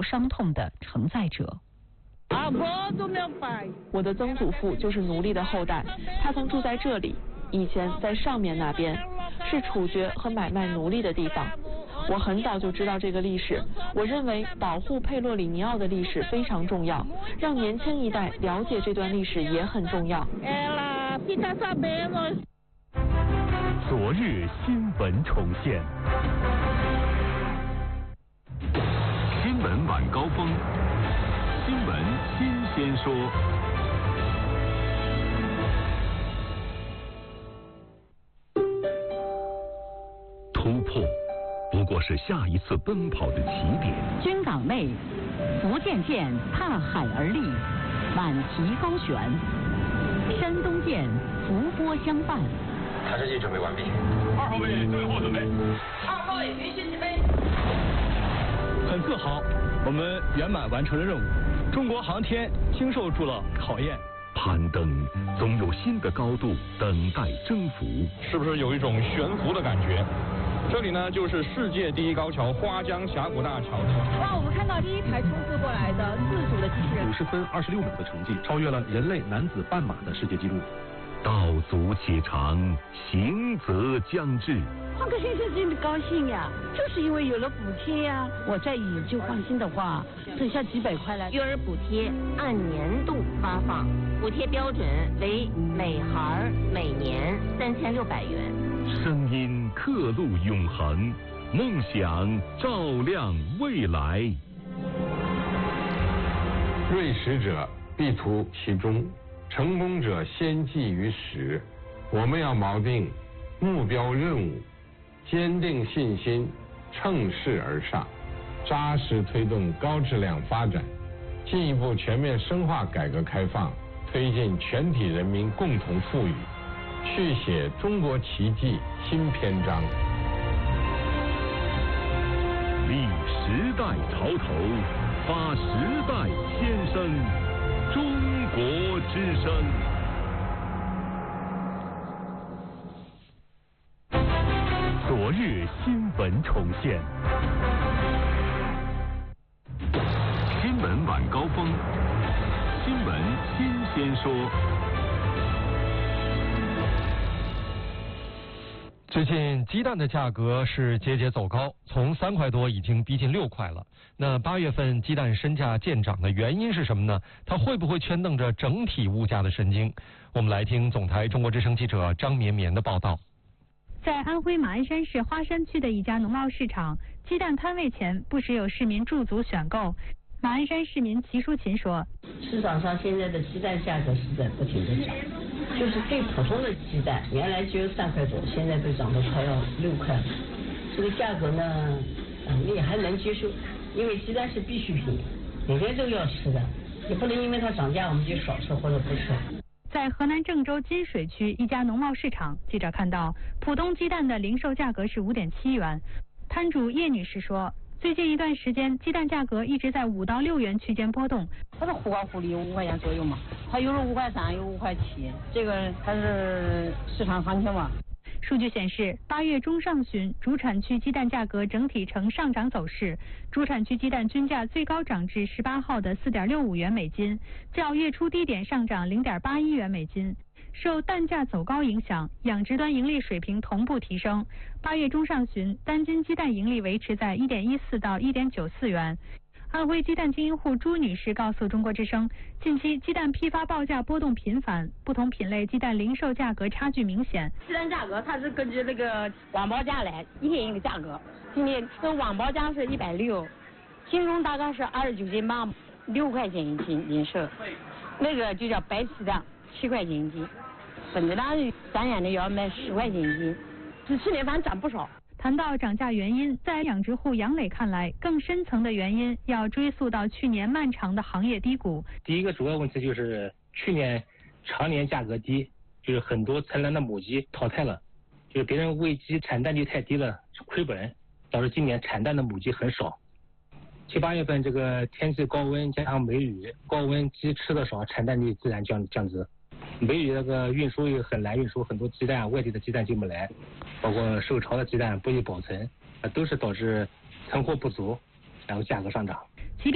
伤痛的承载者。 我的曾祖父就是奴隶的后代，他曾住在这里，以前在上面那边，是处决和买卖奴隶的地方。我很早就知道这个历史，我认为保护佩洛里尼奥的历史非常重要，让年轻一代了解这段历史也很重要。 昨日新闻重现，新闻晚高峰，新闻新鲜说。突破不过是下一次奔跑的起点。 军港内，福建舰踏海而立，满旗高悬；山东舰伏波相伴。 塔车机准备完毕。 2号位最后准备。 2号位允许起飞。 很自豪，我们圆满完成了任务。中国航天经受住了考验。 攀登总有新的高度等待征服， 是不是有一种悬浮的感觉？这里呢，就是世界第一高桥花江峡谷大桥。 哇，我们看到第一台冲刺过来的自主的机器人， 50分26秒的成绩，超越了人类男子半马的世界纪录。 道阻且长，行则将至。 换个先生真的高兴呀，就是因为有了补贴呀。我再以旧换新的话，省下几百块来。 育儿补贴按年度发放，补贴标准为每孩每年3600元。 声音刻录永恒，梦想照亮未来。 锐识者必图其中，成功者先记于始。我们要锚定目标任务，坚定信心，乘势而上，扎实推动高质量发展，进一步全面深化改革开放，推进全体人民共同富裕，续写中国奇迹新篇章。 立时代潮头，发时代先声，中国之声。昨日新闻重现，新闻晚高峰，新闻新鲜说。 最近鸡蛋的价格是节节走高，从3块多已经逼近6块了。那8月份鸡蛋身价见涨的原因是什么呢？它会不会圈瞪着整体物价的神经？我们来听总台中国之声记者张绵绵的报道。 在安徽马鞍山市花山区的一家农贸市场，鸡蛋摊位前不时有市民驻足选购。马鞍山市民齐淑琴说：“ 市场上现在的鸡蛋价格是在不停的涨，就是最普通的鸡蛋，原来只有3块多，现在都涨到快要6块了。这个价格呢，也还能接受，因为鸡蛋是必需品，每天都要吃的，也不能因为它涨价我们就少吃或者不吃。” 在河南郑州金水区一家农贸市场，记者看到浦东鸡蛋的零售价格是5.7元。摊主叶女士说，最近一段时间鸡蛋价格一直在5到6元区间波动。 它是忽高忽低，5块钱左右嘛，它有时候5块3，有5块7，这个它是市场行情嘛。 数据显示，8月中上旬主产区鸡蛋价格整体呈上涨走势，主产区鸡蛋均价最高涨至18号的4.65元每斤，较月初低点上涨0.81元每斤。受蛋价走高影响，养殖端盈利水平同步提升。8月中上旬，单斤鸡蛋盈利维持在1.14到1.94元。安徽鸡蛋经营户朱女士告诉中国之声，近期鸡蛋批发报价波动频繁，不同品类鸡蛋零售价格差距明显。 鸡蛋价格它是根据那个网报价来一天一个价格，今天这网报价是160，斤重大概是29斤半，6块钱一斤零售。那个就叫白鸡蛋，7块钱一斤。本子蛋3元的要卖10块钱一斤，这去年反正涨不少。 谈到涨价原因，在养殖户杨磊看来，更深层的原因要追溯到去年漫长的行业低谷。 第一个主要问题就是去年常年价格低，就是很多存栏的母鸡淘汰了，就是别人喂鸡产蛋率太低了，亏本，导致今年产蛋的母鸡很少。7、8月份这个天气高温加上梅雨，高温鸡吃的少，产蛋率自然降低。梅雨那个运输也很难运输，很多鸡蛋外地的鸡蛋进不来，包括受潮的鸡蛋不易保存，都是导致存货不足，然后价格上涨。